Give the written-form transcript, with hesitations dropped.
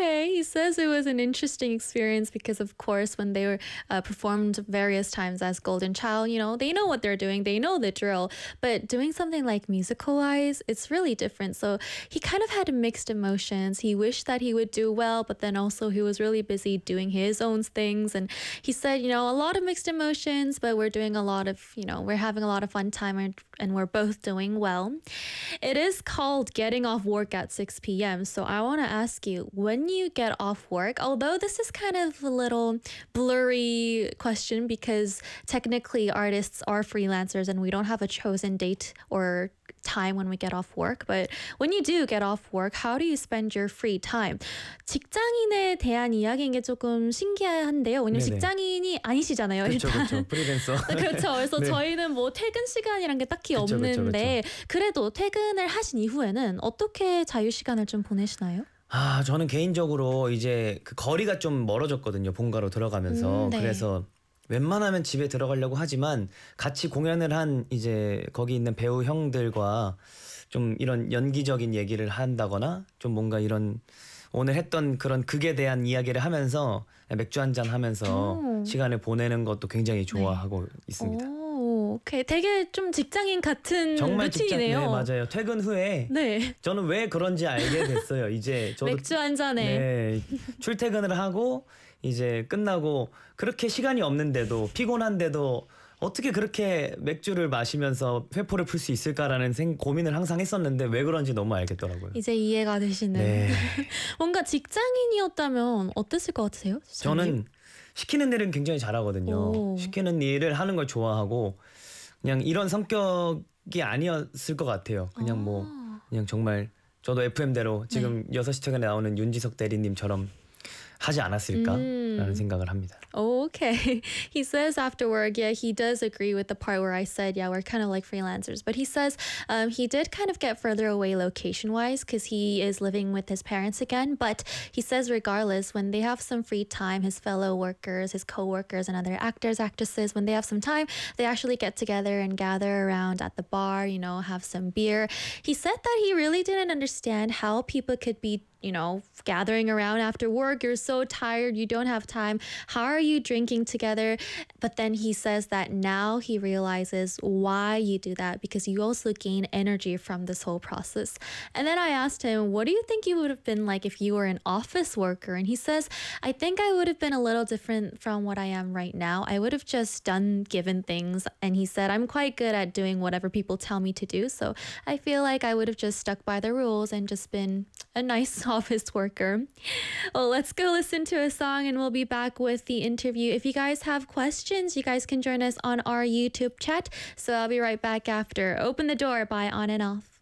Okay, he says it was an interesting experience because, of course, when they were performed various times as Golden Child, they know what they're doing, they know the drill, but doing something like musical-wise, it's really different. So he kind of had mixed emotions. He wished that he would do well, but then also he was really busy doing his own things. And he said, a lot of mixed emotions, but we're doing a lot of, we're having a lot of fun time and we're both doing well. It is called getting off work at 6 p.m. So I want to ask you, when you get off work, although this is kind of a little blurry question because technically artists are freelancers and we don't have a chosen date or time when we get off work. But when you do get off work, how do you spend your free time? 직장인에 대한 이야기인 게 조금 신기한데요. 왜냐면 네네. 직장인이 아니시잖아요. 그렇죠, 일단. 그렇죠. 프리랜서. 그렇죠. 그래서 네. 저희는 뭐 퇴근 시간이란 게 딱히 그쵸, 그쵸, 없는데 그래도 퇴근을 하신 이후에는 어떻게 자유 시간을 좀 보내시나요? 저는 개인적으로 이제 그 거리가 좀 멀어졌거든요. 본가로 들어가면서. 네. 그래서 웬만하면 집에 들어가려고 하지만 같이 공연을 한 이제 거기 있는 배우 형들과 좀 이런 연기적인 얘기를 한다거나 좀 뭔가 이런 오늘 했던 그런 극에 대한 이야기를 하면서 맥주 한잔 하면서 시간을 보내는 것도 굉장히 좋아하고 있습니다. 오, 오케이. 되게 좀 직장인 같은 정말 루틴이네요. 네, 맞아요. 퇴근 후에 네. 저는 왜 그런지 알게 됐어요. 이제 저도 맥주 한 잔에. 네, 출퇴근을 하고 이제 끝나고 그렇게 시간이 없는데도 피곤한데도 어떻게 그렇게 맥주를 마시면서 회포를 풀 수 있을까라는 고민을 항상 했었는데 왜 그런지 너무 알겠더라고요. 이제 이해가 되시는. 네. 뭔가 직장인이었다면 어땠을 것 같으세요? 저는 시키는 일은 굉장히 잘하거든요. 오. 시키는 일을 하는 걸 좋아하고 그냥 이런 성격이 아니었을 것 같아요. 그냥 그냥 정말 저도 FM대로 지금 6시 퇴근에 나오는 윤지석 대리님처럼 하지 않았을까라는 생각을 합니다. Okay. He says afterward, yeah, he does agree with the part where I said, yeah, we're kind of like freelancers. But he says he did kind of get further away location-wise because he is living with his parents again. But he says regardless, when they have some free time, his fellow workers, his co-workers and other actors, actresses, when they have some time, they actually get together and gather around at the bar, have some beer. He said that he really didn't understand how people could be gathering around after work. You're so tired. You don't have time. How are you drinking together? But then he says that now he realizes why you do that because you also gain energy from this whole process. And then I asked him, what do you think you would have been like if you were an office worker? And he says, I think I would have been a little different from what I am right now. I would have just done given things. And he said, I'm quite good at doing whatever people tell me to do. So I feel like I would have just stuck by the rules and just been a nice office worker. Well, let's go listen to a song and we'll be back with the interview. If you guys have questions, you guys can join us on our YouTube chat. So I'll be right back after Open the Door by On and Off.